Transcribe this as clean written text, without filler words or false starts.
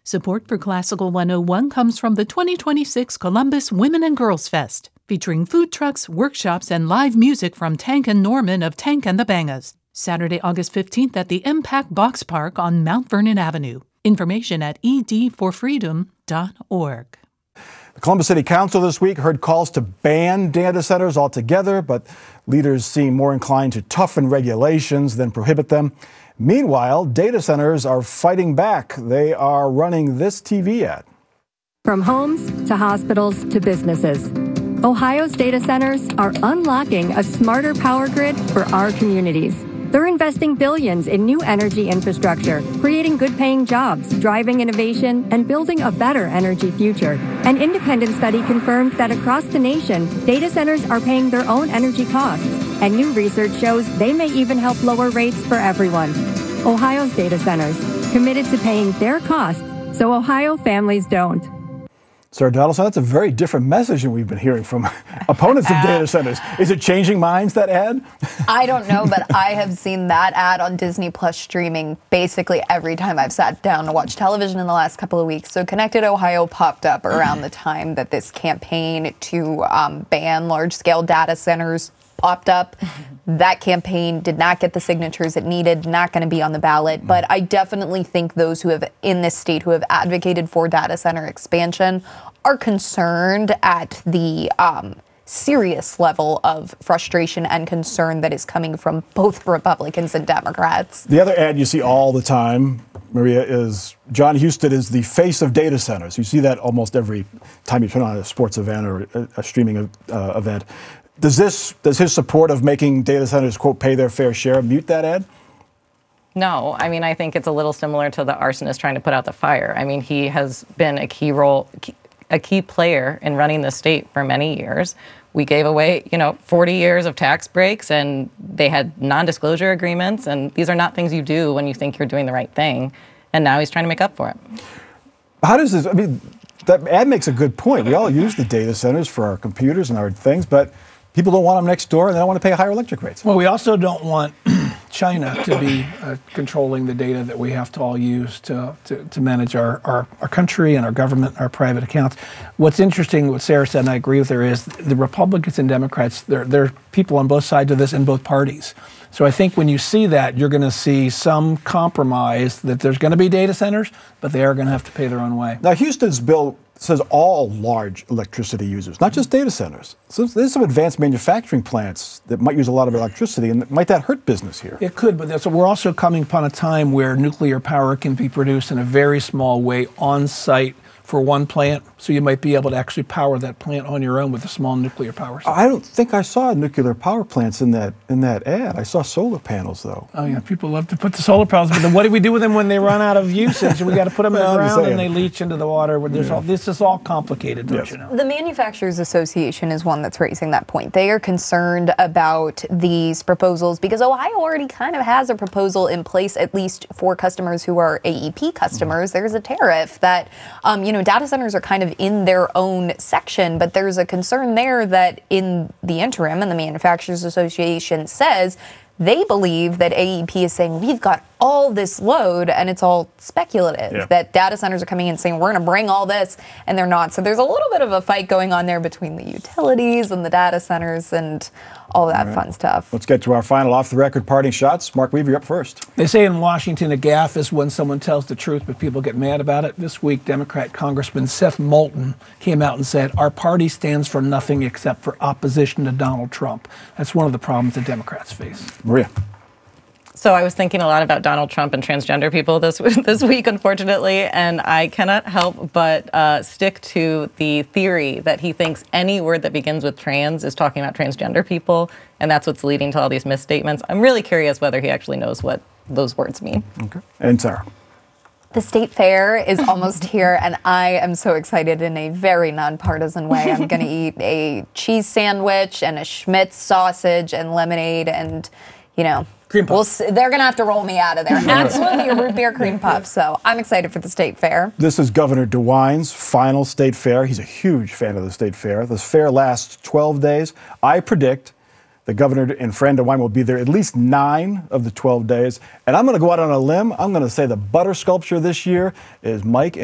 Support for Classical 101 comes from the 2026 Columbus Women and Girls Fest, featuring food trucks, workshops, and live music from Tank and Norman of Tank and the Bangas. Saturday, August 15th at the Impact Box Park on Mount Vernon Avenue. Information at edforfreedom.org. The Columbus City Council this week heard calls to ban data centers altogether, but leaders seem more inclined to toughen regulations than prohibit them. Meanwhile, data centers are fighting back. They are running this TV ad. From homes to hospitals to businesses, Ohio's data centers are unlocking a smarter power grid for our communities. They're investing billions in new energy infrastructure, creating good-paying jobs, driving innovation, and building a better energy future. An independent study confirmed that across the nation, data centers are paying their own energy costs, and new research shows they may even help lower rates for everyone. Ohio's data centers, committed to paying their costs so Ohio families don't. Sarah Donaldson, that's a very different message than we've been hearing from opponents of data centers. Is it changing minds, that ad? I don't know, but I have seen that ad on Disney Plus streaming basically every time I've sat down to watch television in the last couple of weeks. So Connected Ohio popped up around the time that this campaign to ban large-scale data centers popped up. That campaign did not get the signatures it needed, not going to be on the ballot. But I definitely think those who have, in this state, who have advocated for data center expansion are concerned at the serious level of frustration and concern that is coming from both Republicans and Democrats. The other ad you see all the time, Maria, is John Husted is the face of data centers. You see that almost every time you turn on a sports event or a streaming event. Does his support of making data centers, quote, pay their fair share, mute that ad? No, I mean, I think it's a little similar to the arsonist trying to put out the fire. I mean, he has been a key player in running the state for many years. We gave away, 40 years of tax breaks, and they had non-disclosure agreements, and these are not things you do when you think you're doing the right thing. And now he's trying to make up for it. How does this, that ad makes a good point. We all use the data centers for our computers and our things, but people don't want them next door, and they don't want to pay higher electric rates. Well, we also don't want China to be controlling the data that we have to all use to manage our country and our government and our private accounts. What's interesting, what Sarah said, and I agree with her, is the Republicans and Democrats, there are people on both sides of this in both parties. So I think when you see that, you're going to see some compromise that there's going to be data centers, but they are going to have to pay their own way. Now, Houston's bill says all large electricity users, not just data centers. So there's some advanced manufacturing plants that might use a lot of electricity, and might that hurt business here? It could, but we're also coming upon a time where nuclear power can be produced in a very small way on site for one plant, so you might be able to actually power that plant on your own with a small nuclear power site. I don't think I saw nuclear power plants in that ad. I saw solar panels, though. Oh yeah, people love to put the solar panels, but then what do we do with them when they run out of usage? We got to put them in the ground and they leach into the water. This is all complicated, don't you know? The Manufacturers Association is one that's raising that point. They are concerned about these proposals because Ohio already kind of has a proposal in place, at least for customers who are AEP customers. There's a tariff that, data centers are kind of in their own section, but there's a concern there that in the interim, and the Manufacturers Association says, they believe that AEP is saying, we've got all this load, and it's all speculative, that data centers are coming in saying, we're going to bring all this, and they're not. So there's a little bit of a fight going on there between the utilities and the data centers and all that fun stuff. Let's get to our final off-the-record parting shots. Mark Weaver, you're up first. They say in Washington, a gaffe is when someone tells the truth, but people get mad about it. This week, Democrat Congressman Seth Moulton came out and said, our party stands for nothing except for opposition to Donald Trump. That's one of the problems that Democrats face. Maria. So I was thinking a lot about Donald Trump and transgender people this week, unfortunately, and I cannot help but stick to the theory that he thinks any word that begins with trans is talking about transgender people, and that's what's leading to all these misstatements. I'm really curious whether he actually knows what those words mean. Okay. And Sarah. The state fair is almost here, and I am so excited in a very nonpartisan way. I'm going to eat a cheese sandwich and a Schmitz sausage and lemonade and, cream puff. They're going to have to roll me out of there. Absolutely, a root beer cream puff. So I'm excited for the state fair. This is Governor DeWine's final state fair. He's a huge fan of the state fair. This fair lasts 12 days. I predict the governor and Fran DeWine will be there at least 9 of the 12 days. And I'm going to go out on a limb. I'm going to say the butter sculpture this year is Mike